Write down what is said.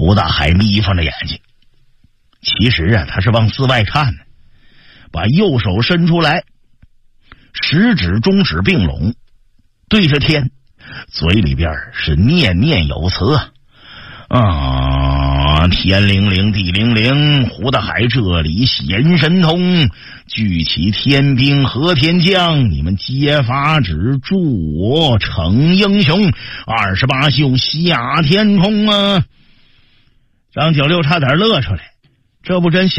胡大海眯缝着眼睛，其实啊，他是往寺外看的，把右手伸出来，食指中指并拢，对着天，嘴里边是念念有词啊，天灵灵地灵灵，胡大海这里显神通，聚起天兵和天将，你们接法旨，助我成英雄，28宿下天空啊！张九六差点乐出来，这不真